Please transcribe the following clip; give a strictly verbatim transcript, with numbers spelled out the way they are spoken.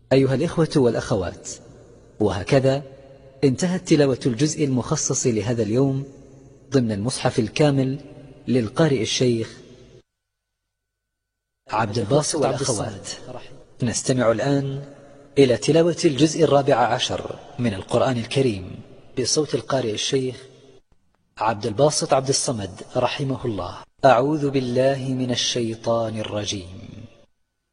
أيها الإخوة والأخوات، وهكذا انتهت تلاوة الجزء المخصص لهذا اليوم ضمن المصحف الكامل للقارئ الشيخ عبد الباسط عبد الصمد. نستمع الآن إلى تلاوة الجزء الرابع عشر من القرآن الكريم بصوت القارئ الشيخ عبد الباسط عبد الصمد رحمه الله. أعوذ بالله من الشيطان الرجيم.